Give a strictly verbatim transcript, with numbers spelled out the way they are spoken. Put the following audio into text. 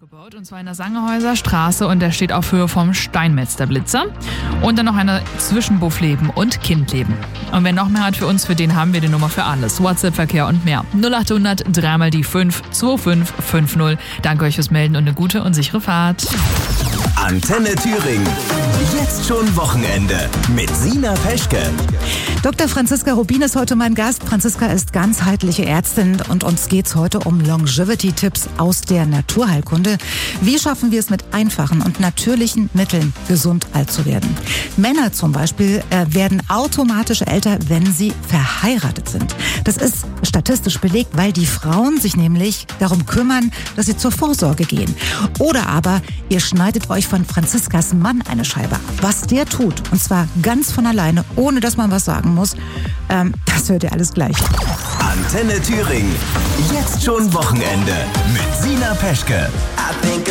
Gebaut, und zwar in der Sangerhäuser Straße, und der steht auf Höhe vom Steinmetz, der Blitzer. Und dann noch eine zwischen Buffleben und Kindleben. Und wer noch mehr hat für uns, für den haben wir die Nummer für alles. WhatsApp-Verkehr und mehr. null acht hundert drei mal die fünf zwei fünf fünf null. Danke euch fürs Melden und eine gute und sichere Fahrt. Antenne Thüringen. Jetzt schon Wochenende mit Sina Peschke. Doktor Franziska Rubin ist heute mein Gast. Franziska ist ganzheitliche Ärztin und uns geht's heute um Longevity-Tipps aus der Naturheilkunde. Wie schaffen wir es mit einfachen und natürlichen Mitteln, gesund alt zu werden? Männer zum Beispiel äh, werden automatisch älter, wenn sie verheiratet sind. Das ist statistisch belegt, weil die Frauen sich nämlich darum kümmern, dass sie zur Vorsorge gehen. Oder aber ihr schneidet euch von Franziskas Mann eine Scheibe ab. Was der tut, und zwar ganz von alleine, ohne dass man was sagen muss, ähm, das hört ihr alles gleich. Antenne Thüringen. Jetzt schon Wochenende mit Sina Peschke. I think